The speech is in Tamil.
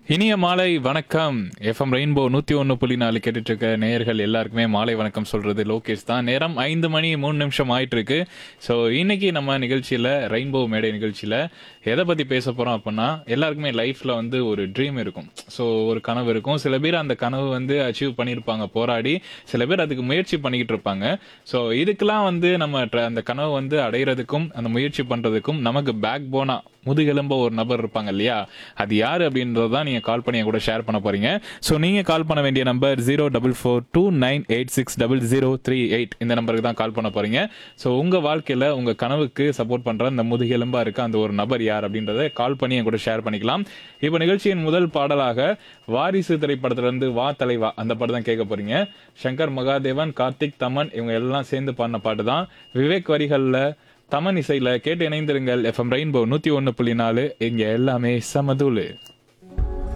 இனிய மாலை வணக்கம். எஃப்எம் ரெயின்போ 101.4 கேட்டுட்டு இருக்க நேயர்கள் எல்லாருக்குமே மாலை வணக்கம் சொல்றது லோகேஷ் தான். நேரம் 5 மணி 3 நிமிஷம் ஆயிட்டு இருக்கு. ஸோ இன்னைக்கு நம்ம நிகழ்ச்சியில் ரெயின்போ மேடை நிகழ்ச்சியில் எதை பற்றி பேச போகிறோம் அப்படின்னா, எல்லாருக்குமே லைஃப்பில் வந்து ஒரு ட்ரீம் இருக்கும். ஸோ ஒரு கனவு இருக்கும். சில பேர் அந்த கனவு வந்து அச்சீவ் பண்ணியிருப்பாங்க போராடி, சில பேர் அதுக்கு முயற்சி பண்ணிக்கிட்டு இருப்பாங்க. ஸோ இதுக்கெல்லாம் வந்து நம்ம அந்த கனவு வந்து அடையிறதுக்கும் அந்த முயற்சி பண்ணுறதுக்கும் நமக்கு பேக் போனா முதுகெலும்ப ஒரு நபர் இருப்பாங்க இல்லையா, அது யார் அப்படின்றது தான் நீங்கள் கால் பண்ணி என் கூட ஷேர் பண்ண போறீங்க. ஸோ நீங்கள் கால் பண்ண வேண்டிய நம்பர் 04429860038. இந்த நம்பருக்கு தான் கால் பண்ண போறீங்க. ஸோ உங்கள் வாழ்க்கையில் உங்கள் கனவுக்கு சப்போர்ட் பண்ணுற இந்த முதுகெலும்பா இருக்க அந்த ஒரு நபர் யார் அப்படின்றத கால் பண்ணி என் கூட ஷேர் பண்ணிக்கலாம். இப்போ நிகழ்ச்சியின் முதல் பாடலாக வாரிசு திரைப்படத்திலிருந்து வா தலைவா அந்த பாட்டு தான் கேட்க போறீங்க. சங்கர் மகாதேவன், கார்த்திக், தமன் இவங்க எல்லாம் சேர்ந்து பாடின பாட்டு தான். விவேக் வரிகளில், தமன் இசையில் கேட்டு இணைந்திருங்கள். எஃப்எம் ரெயின்போ 101.4 இங்க எல்லாமே சமதூளு.